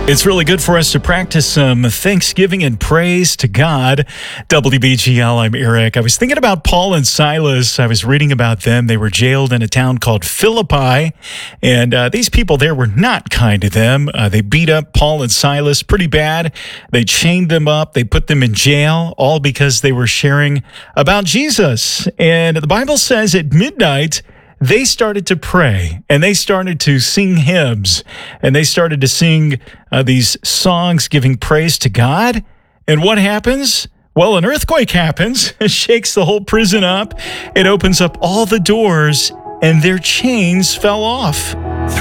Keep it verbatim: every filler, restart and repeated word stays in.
It's really good for us to practice some thanksgiving and praise to God. W B G L, I'm Eric. I was thinking about Paul and Silas. I was reading about them. They were jailed in a town called Philippi, and uh, these people there were not kind to them. Uh, they beat up Paul and Silas pretty bad. They chained them up. They put them in jail, all because they were sharing about Jesus. And the Bible says at midnight, they started to pray, and they started to sing hymns, and they started to sing uh, these songs giving praise to God. And what happens? Well, an earthquake happens. It shakes the whole prison up. It opens up all the doors, and their chains fell off.